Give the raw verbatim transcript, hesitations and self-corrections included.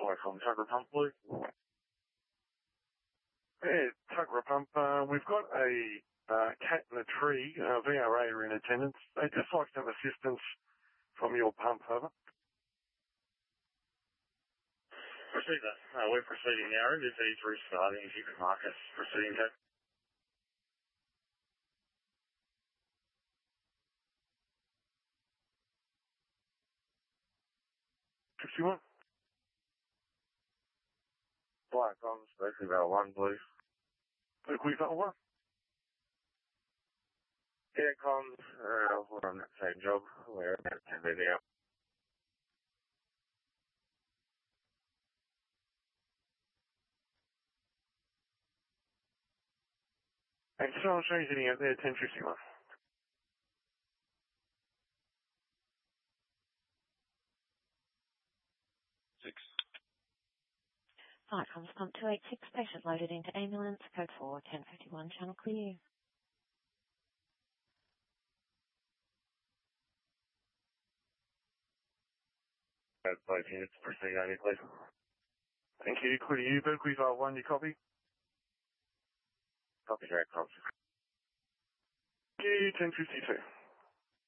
Sorry, from Tuggerah Pump, please. Yeah, Tuggerah Pump. Uh, we've got a uh, cat in a tree. Uh, V R A are in attendance. They'd just like to have assistance from your pump, over. Proceed that. Uh, we're proceeding now. If he's restarting, if you could mark us proceeding code. fifty-one. Black on, basically about one, please. Look, we've got one. Yeah, comms, uh, we're on that same job. We're about ten minutes out. And someone showing getting out there, ten fifty-one. Six. Flight comms pump two eight six, patient loaded into ambulance, code four, ten fifty-one, channel clear. Uh, both units proceed only, please. Thank you. Clear you, Berkeley Vale one, you copy? Copy, direct comms. Thank you, ten fifty-two.